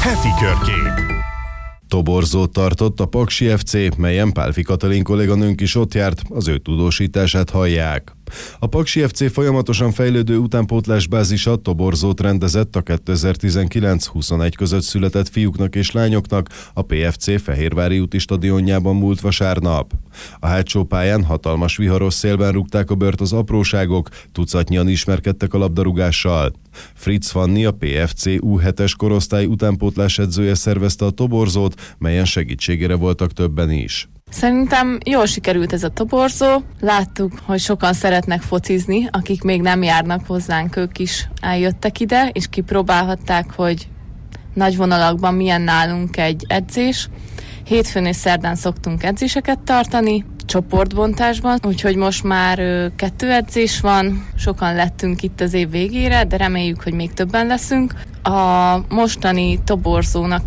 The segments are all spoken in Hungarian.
Heti körkép. Toborzót tartott a Paksi FC, melyen Pálfi Katalin kolléganőnk is ott járt, az ő tudósítását hallják. A Paksi FC folyamatosan fejlődő utánpótlásbázisa toborzót rendezett a 2019-21 között született fiúknak és lányoknak a PFC Fehérvári úti stadionjában múlt vasárnap. A hátsó pályán hatalmas viharos szélben rúgták a bört az apróságok, tucatnyian ismerkedtek a labdarúgással. Fritz Fanni, a PFC U7-es korosztály utánpótlás edzője szervezte a toborzót, melyen segítségére voltak többen is. Szerintem jól sikerült ez a toborzó. Láttuk, hogy sokan szeretnek focizni, akik még nem járnak hozzánk, ők is eljöttek ide, és kipróbálhatták, hogy nagy vonalakban milyen nálunk egy edzés. Hétfőn és szerdán szoktunk edzéseket tartani, csoportbontásban, úgyhogy most már 2 edzés van, sokan lettünk itt az év végére, de reméljük, hogy még többen leszünk. A mostani toborzónak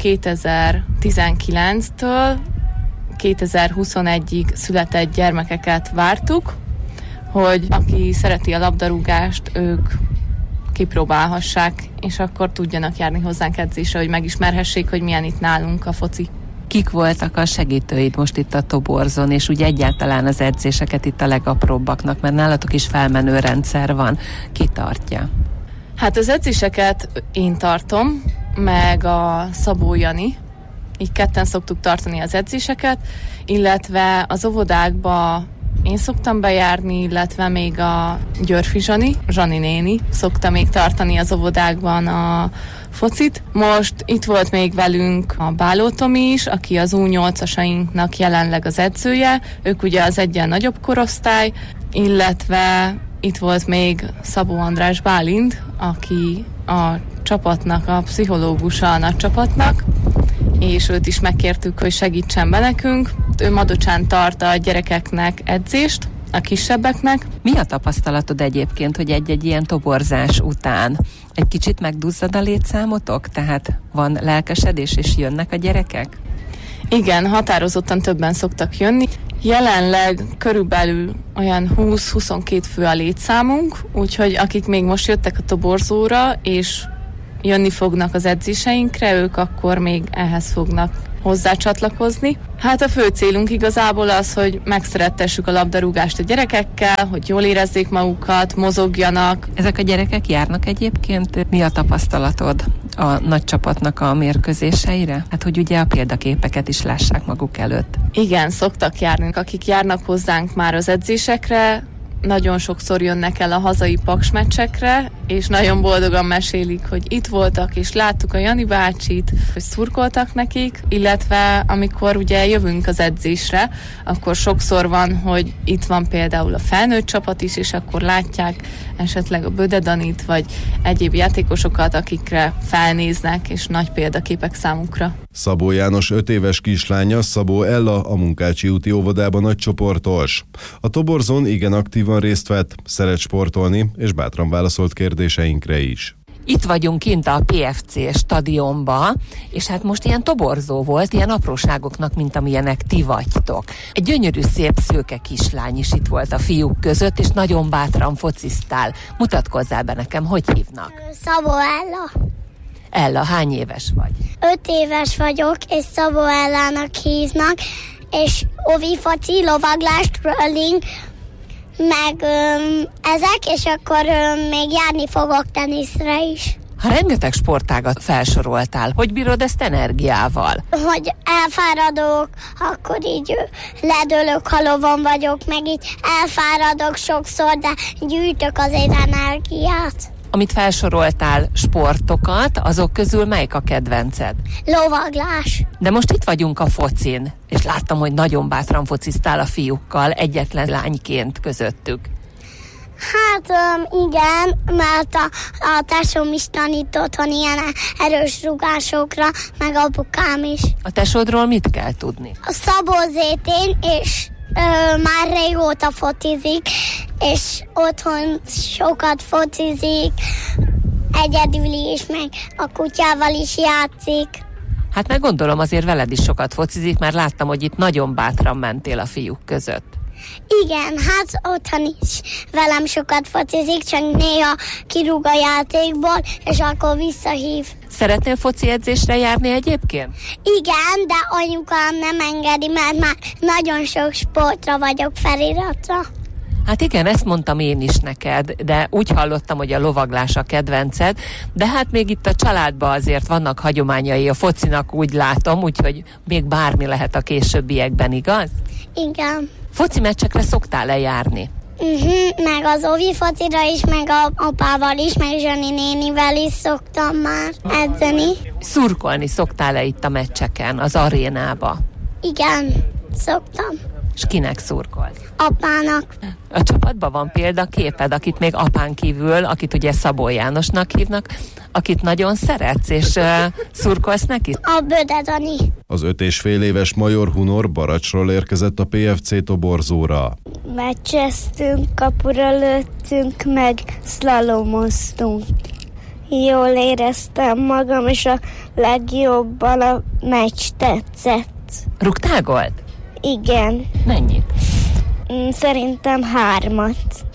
2019-től 2021-ig született gyermekeket vártuk, hogy aki szereti a labdarúgást, ők kipróbálhassák, és akkor tudjanak járni hozzánk edzésre, hogy megismerhessék, hogy milyen itt nálunk a foci. Kik voltak a segítőid most itt a toborzon, és úgy egyáltalán az edzéseket itt a legapróbbaknak, mert nálatok is felmenő rendszer van. Ki tartja? Hát az edzéseket én tartom, meg a Szabó Jani. Így ketten szoktuk tartani az edzéseket, illetve az óvodákba én szoktam bejárni, illetve még a Györfi Zsani néni szokta még tartani az óvodákban a focit. Most itt volt még velünk a Báló Tomi is, aki az U8-asainknak jelenleg az edzője, ők ugye az egyen nagyobb korosztály, illetve itt volt még Szabó András Bálint, aki a csapatnak, a pszichológusa a nagy csapatnak, és őt is megkértük, hogy segítsen be nekünk. Ő Madocsán tart a gyerekeknek edzést, a kisebbeknek. Mi a tapasztalatod egyébként, hogy egy-egy ilyen toborzás után egy kicsit megduzzad a létszámotok? Tehát van lelkesedés és jönnek a gyerekek? Igen, határozottan többen szoktak jönni. Jelenleg körülbelül olyan 20-22 fő a létszámunk, úgyhogy akik még most jöttek a toborzóra, és jönni fognak az edzéseinkre, ők akkor még ehhez fognak hozzácsatlakozni. Hát a fő célunk igazából az, hogy megszerettessük a labdarúgást a gyerekekkel, hogy jól érezzék magukat, mozogjanak. Ezek a gyerekek járnak egyébként? Mi a tapasztalatod a nagy csapatnak a mérkőzéseire? Hát, hogy ugye a példaképeket is lássák maguk előtt. Igen, szoktak járni. Akik járnak hozzánk már az edzésekre, nagyon sokszor jönnek el a hazai Paks meccsekre, és nagyon boldogan mesélik, hogy itt voltak, és láttuk a Jani bácsit, hogy szurkoltak nekik, illetve amikor ugye jövünk az edzésre, akkor sokszor van, hogy itt van például a felnőtt csapat is, és akkor látják esetleg a Böde Danit, vagy egyéb játékosokat, akikre felnéznek, és nagy példaképek számukra. Szabó János 5 éves kislánya, Szabó Ella a Munkácsi úti óvodában nagycsoportos. A toborzón igen aktívan részt vett, szeret sportolni, és bátran válaszolt kérdéseinkre is. Itt vagyunk kint a PFC stadionba, és hát most ilyen toborzó volt, ilyen apróságoknak, mint amilyenek ti vagytok. Egy gyönyörű, szép, szőke kislány is itt volt a fiúk között, és nagyon bátran fociztál. Mutatkozzál be nekem, hogy hívnak? Szabó Ella. Ella, hány éves vagy? 5 éves vagyok, és Szabó Ellának hívnak, és ovi foci, lovaglás, trolling, meg ezek, és akkor még járni fogok teniszre is. Ha rengeteg sportágat felsoroltál, hogy bírod ezt energiával? Hogy elfáradok, akkor így ledőlök, ha lovon vagyok, meg így elfáradok sokszor, de gyűjtök azért energiát. Amit felsoroltál sportokat, azok közül melyik a kedvenced? Lovaglás. De most itt vagyunk a focin, és láttam, hogy nagyon bátran fociztál a fiúkkal, egyetlen lányként közöttük. Hát igen, mert a tesóm is tanít otthon ilyen erős rugásokra, meg apukám is. A tesódról mit kell tudni? A Szabó Zétén, és már régóta focizik, és otthon sokat focizik, egyedül is, meg a kutyával is játszik. Hát meg gondolom azért veled is sokat focizik, mert láttam, hogy itt nagyon bátran mentél a fiúk között. Igen, hát otthon is velem sokat focizik, csak néha kirúg a játékból, és akkor visszahív. Szeretnél foci edzésre járni egyébként? Igen, de anyukám nem engedi, mert már nagyon sok sportra vagyok feliratva. Hát igen, ezt mondtam én is neked, de úgy hallottam, hogy a lovaglás a kedvenced, de hát még itt a családban azért vannak hagyományai a focinak, úgy látom, úgyhogy még bármi lehet a későbbiekben, igaz? Igen. Foci meccsekre szoktál-e járni? Meg az Ovi focira is, meg a apával is, meg Zsani nénivel is szoktam már edzeni. Szurkolni szoktál-e itt a meccseken, az arénába? Igen, szoktam. És kinek szurkolsz? Apának. A csapatban van példaképed, akit még apán kívül, akit ugye Szabó Jánosnak hívnak, akit nagyon szeretsz, és szurkolsz neki? A Böde Dani. Az 5,5 éves Major Hunor Baracsról érkezett a PFC toborzóra. Meccseztünk, kapura lőttünk, meg szlalomoztunk. Jól éreztem magam, és a legjobban a meccs tetszett. Rúgtál gólt? Igen. Mennyit? Szerintem 3.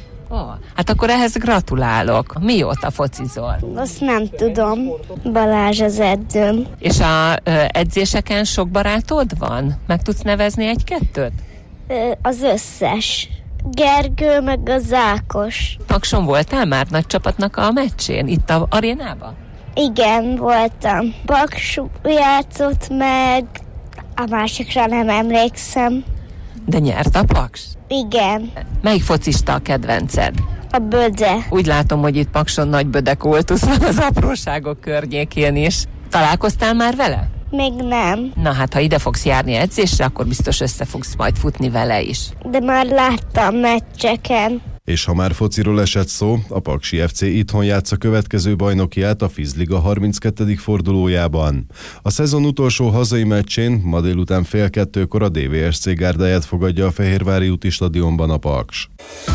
Hát akkor ehhez gratulálok. Mióta focizol? Azt nem tudom. Balázs az edzőm. És a edzéseken sok barátod van? Meg tudsz nevezni egy-kettőt? Az összes. Gergő, meg az Ákos. Pakson voltál már nagy csapatnak a meccsén, itt a arénában? Igen, voltam. Paks játszott meg, a másikra nem emlékszem. De nyert a Paks? Igen. Melyik focista a kedvenced? A Böde. Úgy látom, hogy itt Pakson nagy bödekultusz van az apróságok környékén is. Találkoztál már vele? Még nem. Na hát, ha ide fogsz járni edzésre, akkor biztos össze fogsz majd futni vele is. De már láttam meccseken. És ha már fociról esett szó, a Paksi FC itthon játsza következő bajnokiát a Fizliga 32. fordulójában. A szezon utolsó hazai meccsén ma délután 1:30 a DVSC gárdáját fogadja a Fehérvári úti stadionban a Paks.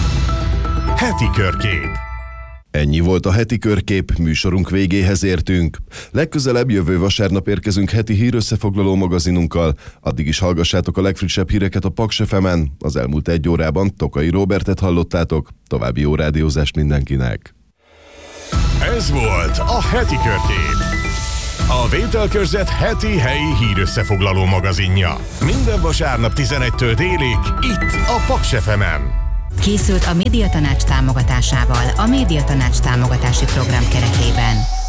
Heti körkép. Ennyi volt a heti körkép, műsorunk végéhez értünk. Legközelebb jövő vasárnap érkezünk heti hírösszefoglaló magazinunkkal. Addig is hallgassátok a legfrissebb híreket a Paks FM-en. Az elmúlt 1 órában Tokai Róbertet hallottátok. További jó rádiózást mindenkinek. Ez volt a heti körkép. A Vételkörzet heti helyi hírösszefoglaló magazinja. Minden vasárnap 11-től délig, itt a Paks FM-en. Készült a Médiatanács támogatásával a Médiatanács támogatási program keretében.